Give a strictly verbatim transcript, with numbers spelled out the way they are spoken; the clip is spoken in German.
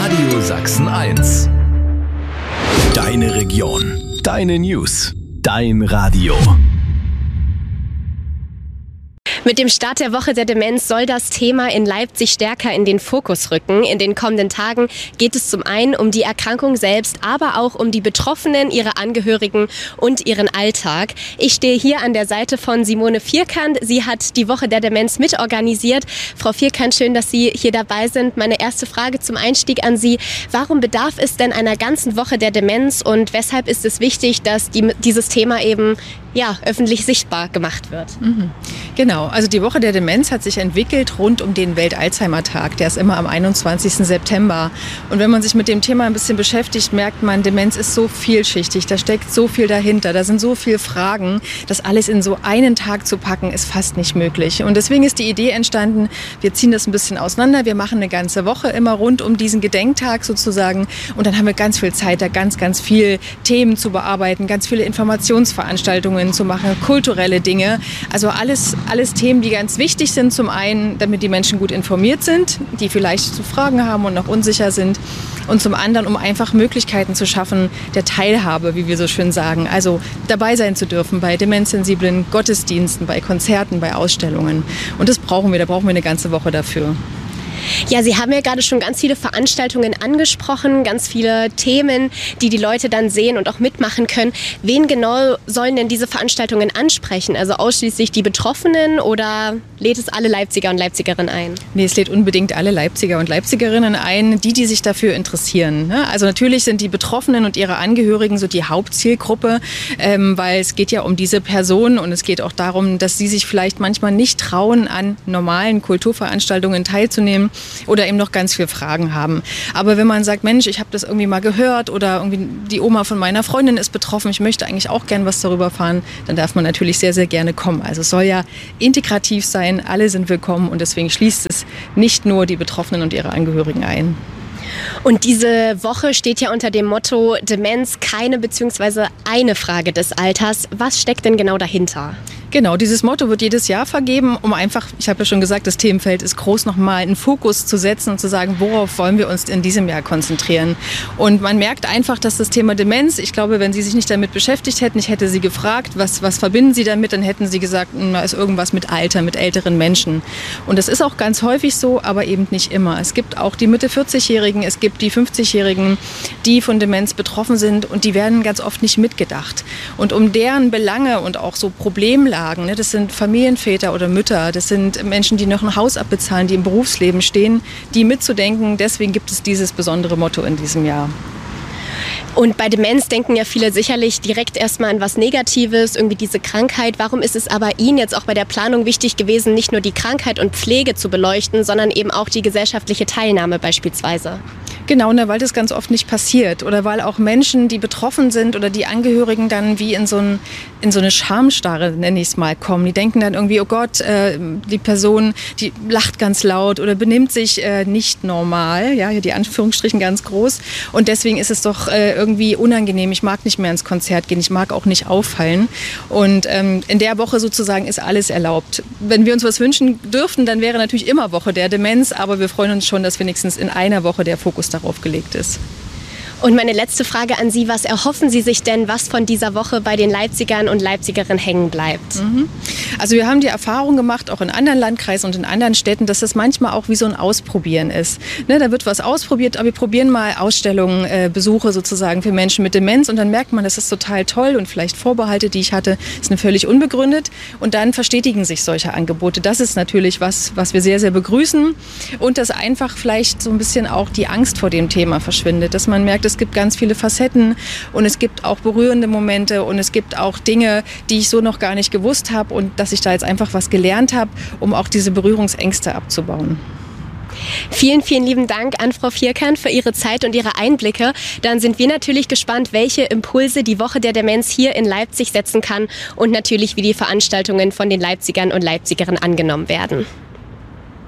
Radio Sachsen eins. Deine Region, deine News, dein Radio. Mit dem Start der Woche der Demenz soll das Thema in Leipzig stärker in den Fokus rücken. In den kommenden Tagen geht es zum einen um die Erkrankung selbst, aber auch um die Betroffenen, ihre Angehörigen und ihren Alltag. Ich stehe hier an der Seite von Simone Vierkant. Sie hat die Woche der Demenz mitorganisiert. Frau Vierkant, schön, dass Sie hier dabei sind. Meine erste Frage zum Einstieg an Sie. Warum bedarf es denn einer ganzen Woche der Demenz und weshalb ist es wichtig, dass die, dieses Thema eben ja, öffentlich sichtbar gemacht wird? Mhm. Genau, also die Woche der Demenz hat sich entwickelt rund um den Welt-Alzheimer-Tag. Der ist immer am einundzwanzigsten September. Und wenn man sich mit dem Thema ein bisschen beschäftigt, merkt man, Demenz ist so vielschichtig, da steckt so viel dahinter, da sind so viele Fragen, das alles in so einen Tag zu packen, ist fast nicht möglich. Und deswegen ist die Idee entstanden, wir ziehen das ein bisschen auseinander, wir machen eine ganze Woche immer rund um diesen Gedenktag sozusagen und dann haben wir ganz viel Zeit, da ganz, ganz viel Themen zu bearbeiten, ganz viele Informationsveranstaltungen zu machen, kulturelle Dinge, also alles, alles Themen, die ganz wichtig sind, zum einen, damit die Menschen gut informiert sind, die vielleicht zu Fragen haben und noch unsicher sind und zum anderen, um einfach Möglichkeiten zu schaffen der Teilhabe, wie wir so schön sagen, also dabei sein zu dürfen bei demenzsensiblen Gottesdiensten, bei Konzerten, bei Ausstellungen und das brauchen wir, da brauchen wir eine ganze Woche dafür. Ja, Sie haben ja gerade schon ganz viele Veranstaltungen angesprochen, ganz viele Themen, die die Leute dann sehen und auch mitmachen können. Wen genau sollen denn diese Veranstaltungen ansprechen? Also ausschließlich die Betroffenen oder lädt es alle Leipziger und Leipzigerinnen ein? Nee, es lädt unbedingt alle Leipziger und Leipzigerinnen ein, die, die sich dafür interessieren. Also natürlich sind die Betroffenen und ihre Angehörigen so die Hauptzielgruppe, ähm, weil es geht ja um diese Personen und es geht auch darum, dass sie sich vielleicht manchmal nicht trauen, an normalen Kulturveranstaltungen teilzunehmen oder eben noch ganz viele Fragen haben. Aber wenn man sagt, Mensch, ich habe das irgendwie mal gehört oder irgendwie die Oma von meiner Freundin ist betroffen, ich möchte eigentlich auch gern was darüber erfahren, dann darf man natürlich sehr, sehr gerne kommen. Also es soll ja integrativ sein, alle sind willkommen und deswegen schließt es nicht nur die Betroffenen und ihre Angehörigen ein. Und diese Woche steht ja unter dem Motto Demenz, keine bzw. eine Frage des Alters. Was steckt denn genau dahinter? Genau, dieses Motto wird jedes Jahr vergeben, um einfach, ich habe ja schon gesagt, das Themenfeld ist groß, nochmal einen Fokus zu setzen und zu sagen, worauf wollen wir uns in diesem Jahr konzentrieren. Und man merkt einfach, dass das Thema Demenz, ich glaube, wenn Sie sich nicht damit beschäftigt hätten, ich hätte Sie gefragt, was, was verbinden Sie damit, dann hätten Sie gesagt, da ist irgendwas mit Alter, mit älteren Menschen. Und das ist auch ganz häufig so, aber eben nicht immer. Es gibt auch die Mitte vierzig-Jährigen, es gibt die fünfzig-Jährigen, die von Demenz betroffen sind und die werden ganz oft nicht mitgedacht. Und um deren Belange und auch so Problemlagen, das sind Familienväter oder Mütter, das sind Menschen, die noch ein Haus abbezahlen, die im Berufsleben stehen, die mitzudenken. Deswegen gibt es dieses besondere Motto in diesem Jahr. Und bei Demenz denken ja viele sicherlich direkt erstmal an was Negatives, irgendwie diese Krankheit. Warum ist es aber Ihnen jetzt auch bei der Planung wichtig gewesen, nicht nur die Krankheit und Pflege zu beleuchten, sondern eben auch die gesellschaftliche Teilnahme beispielsweise? Genau, ne, weil das ganz oft nicht passiert oder weil auch Menschen, die betroffen sind oder die Angehörigen dann wie in so, ein, in so eine Schamstarre, nenne ich es mal, kommen. Die denken dann irgendwie, oh Gott, äh, die Person, die lacht ganz laut oder benimmt sich äh, nicht normal, ja, hier die Anführungsstrichen ganz groß und deswegen ist es doch äh, irgendwie unangenehm. Ich mag nicht mehr ins Konzert gehen, ich mag auch nicht auffallen und ähm, in der Woche sozusagen ist alles erlaubt. Wenn wir uns was wünschen dürften, dann wäre natürlich immer Woche der Demenz, aber wir freuen uns schon, dass wenigstens in einer Woche der Fokus darauf gelegt ist. Und meine letzte Frage an Sie, was erhoffen Sie sich denn, was von dieser Woche bei den Leipzigern und Leipzigerinnen hängen bleibt? Mhm. Also wir haben die Erfahrung gemacht, auch in anderen Landkreisen und in anderen Städten, dass das manchmal auch wie so ein Ausprobieren ist. Ne, da wird was ausprobiert, aber wir probieren mal Ausstellungen, äh, Besuche sozusagen für Menschen mit Demenz und dann merkt man, das ist total toll und vielleicht Vorbehalte, die ich hatte, sind völlig unbegründet und dann verstetigen sich solche Angebote. Das ist natürlich was, was wir sehr, sehr begrüßen und dass einfach vielleicht so ein bisschen auch die Angst vor dem Thema verschwindet, dass man merkt, es gibt ganz viele Facetten und es gibt auch berührende Momente und es gibt auch Dinge, die ich so noch gar nicht gewusst habe und dass ich da jetzt einfach was gelernt habe, um auch diese Berührungsängste abzubauen. Vielen, vielen lieben Dank an Frau Vierkant für Ihre Zeit und Ihre Einblicke. Dann sind wir natürlich gespannt, welche Impulse die Woche der Demenz hier in Leipzig setzen kann und natürlich, wie die Veranstaltungen von den Leipzigern und Leipzigerinnen angenommen werden.